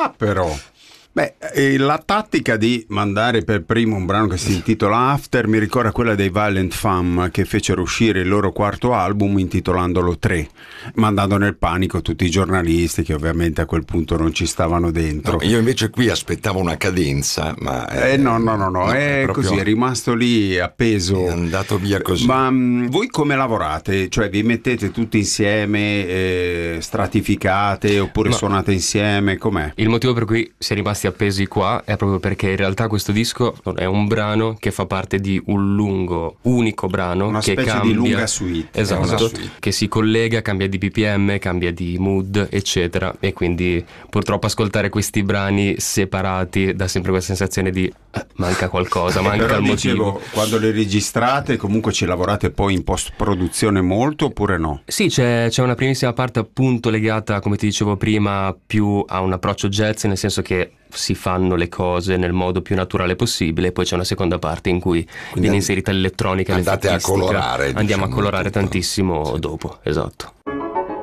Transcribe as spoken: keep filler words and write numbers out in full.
Ah, però. Beh, eh, la tattica di mandare per primo un brano che si intitola After mi ricorda quella dei Violent Femmes, che fecero uscire il loro quarto album intitolandolo tre, mandando nel panico tutti i giornalisti che ovviamente a quel punto non ci stavano dentro. No, io invece qui aspettavo una cadenza, ma eh, no, no, no, no, no, è, è così, è rimasto lì appeso. È andato via così. Ma mh, voi come lavorate? Cioè vi mettete tutti insieme, eh, stratificate oppure ma suonate insieme? Com'è? Il motivo per cui si è rimasti appesi qua è proprio perché in realtà questo disco è un brano che fa parte di un lungo unico brano, una che specie cambia, di lunga suite, esatto, suite. Che si collega, cambia di B P M, cambia di mood eccetera, e quindi purtroppo ascoltare questi brani separati dà sempre questa sensazione di eh, manca qualcosa, manca Però il dicevo, motivo. quando le registrate comunque ci lavorate poi in post produzione molto oppure no? Sì, c'è, c'è una primissima parte appunto legata, come ti dicevo prima, più a un approccio jazz, nel senso che si fanno le cose nel modo più naturale possibile, e poi c'è una seconda parte in cui Quindi viene inserita l'elettronica, andate a colorare, andiamo diciamo, a colorare tutto. tantissimo sì. dopo, esatto.